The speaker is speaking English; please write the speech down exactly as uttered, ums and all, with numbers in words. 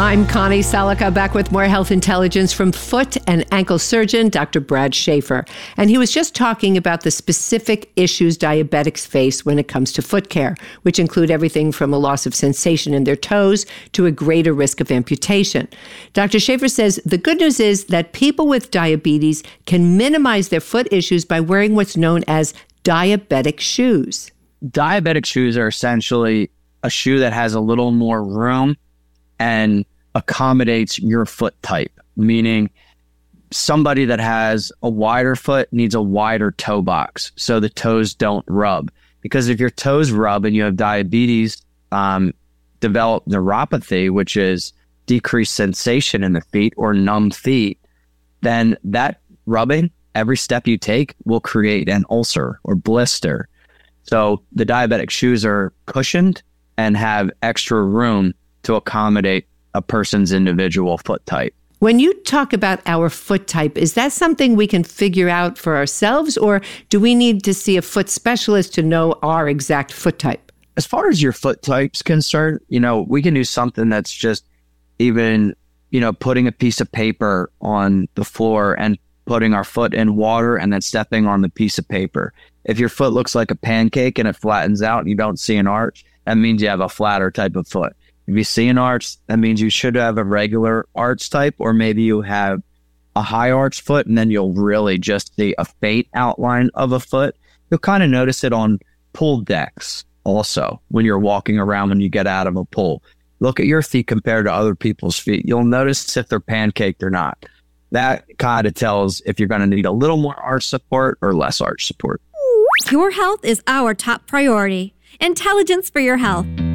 I'm Connie Salika, back with more health intelligence from foot and ankle surgeon, Doctor Brad Schaefer. And he was just talking about the specific issues diabetics face when it comes to foot care, which include everything from a loss of sensation in their toes to a greater risk of amputation. Doctor Schaefer says the good news is that people with diabetes can minimize their foot issues by wearing what's known as diabetic shoes. Diabetic shoes are essentially a shoe that has a little more room and accommodates your foot type, meaning somebody that has a wider foot needs a wider toe box so the toes don't rub. Because if your toes rub and you have diabetes, um, develop neuropathy, which is decreased sensation in the feet or numb feet, then that rubbing, every step you take, will create an ulcer or blister. So the diabetic shoes are cushioned and have extra room to accommodate a person's individual foot type. When you talk about our foot type, is that something we can figure out for ourselves, or do we need to see a foot specialist to know our exact foot type? As far as your foot type's concerned, you know, we can do something that's just even, you know, putting a piece of paper on the floor and putting our foot in water and then stepping on the piece of paper. If your foot looks like a pancake and it flattens out and you don't see an arch, that means you have a flatter type of foot. If you see an arch, that means you should have a regular arch type, or maybe you have a high arch foot and then you'll really just see a faint outline of a foot. You'll kind of notice it on pool decks also when you're walking around when you get out of a pool. Look at your feet compared to other people's feet. You'll notice if they're pancaked or not. That kind of tells if you're going to need a little more arch support or less arch support. Your health is our top priority. Intelligence for your health.